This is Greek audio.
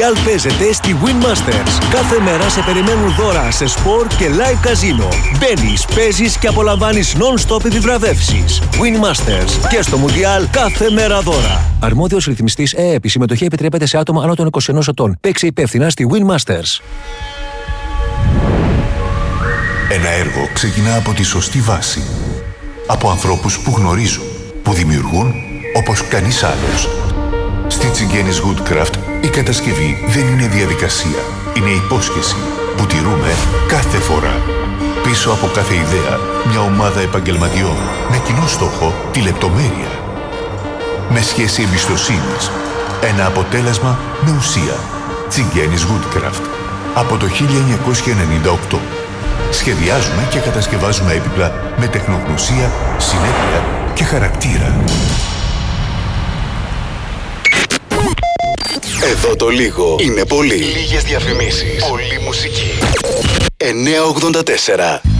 Μουντιάλ παίζεται στη Win Masters. Κάθε μέρα σε περιμένουν δώρα σε σπορ και live καζίνο. Μπαίνεις, παίζεις και απολαμβάνεις non-stop επιβραβεύσεις. Win Masters. Και στο Μουντιάλ κάθε μέρα δώρα. Αρμόδιος ρυθμιστής ΕΕΠ. Η συμμετοχή επιτρέπεται σε άτομα άνω των 21 ετών. Παίξε υπεύθυνα στη Win Masters. Ένα έργο ξεκινά από τη σωστή βάση. Από ανθρώπους που γνωρίζουν, που δημιουργούν όπως κανείς άλλος. Στη Τσιγκένης Woodcraft η κατασκευή δεν είναι διαδικασία. Είναι υπόσχεση που τηρούμε κάθε φορά. Πίσω από κάθε ιδέα, μια ομάδα επαγγελματιών με κοινό στόχο τη λεπτομέρεια. Με σχέση εμπιστοσύνης. Ένα αποτέλεσμα με ουσία. Τσιγκένης Woodcraft. Από το 1998. Σχεδιάζουμε και κατασκευάζουμε έπιπλα με τεχνογνωσία, συνέπεια και χαρακτήρα. Εδώ το λίγο είναι πολύ. Λίγες διαφημίσεις. Πολύ μουσική. 984.